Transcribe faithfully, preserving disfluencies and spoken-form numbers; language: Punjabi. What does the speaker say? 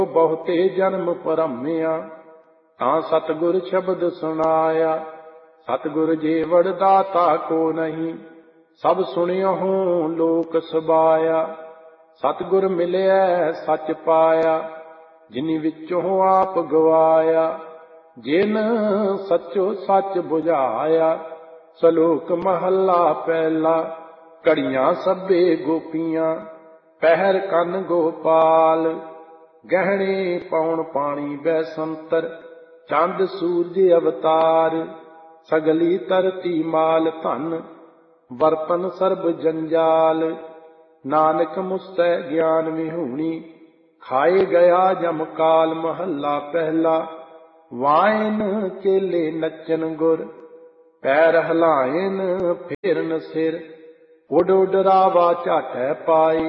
ਬਹੁਤੇ ਜਨਮ ਭਰਮਿਆ, ਤਾਂ ਸਤਿਗੁਰ ਸ਼ਬਦ ਸੁਣਾਇਆ। ਸਤਿਗੁਰ ਜੀਵੜ ਦਾਤਾ ਕੋ ਨਹੀਂ, ਸਭ ਸੁਣਿਓ ਲੋਕ ਸਬਾਇਆ। ਸਤਿਗੁਰ ਮਿਲਿਆ ਸੱਚ ਪਾਇਆ, ਜਿਨੀ ਵਿੱਚੋਂ ਆਪ ਗਵਾਇਆ। ਜਿਨ ਸੱਚੋ ਸੱਚ ਬੁਝਾਇਆ, ਸਲੋਕ ਮਹੱਲਾ ਪਹਿਲਾ। ਘੜੀਆਂ ਸਭੇ ਗੋਪੀਆਂ, ਪਹਿਰ ਕੰਨ ਗੋਪਾਲ। ਗਹਿਣੇ ਪਾਉਣ ਪਾਣੀ ਬੈਸੰਤਰ, ਚੰਦ ਸੂਰਜ ਅਵਤਾਰ। ਸਗਲੀ ਧਰਤੀ ਮਾਲ ਧਨ, ਬਰਤਨ ਸਰਬ ਜੰਜਾਲ। ਨਾਨਕ ਮੁਸਤੈ ਗਿਆਨ ਵਿਹੂਣੀ, ਖਾਏ ਗਿਆ ਜਮ ਕਾਲ। ਮਹੱਲਾ ਪਹਿਲਾ। ਵਾਇਨ ਚੇਲੇ ਨੱਚਨ ਗੁਰ, ਪੈਰ ਹਿਲਾਇਨ ਫੇਰਨ ਸਿਰ। ਉੱਡ ਉੱਡ ਰਾਵਾ ਝਾਟੈ ਪਾਏ,